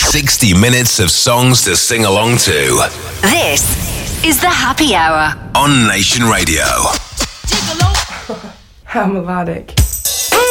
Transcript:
60 minutes of songs to sing along to. This is the Happy Hour on Nation Radio. How melodic.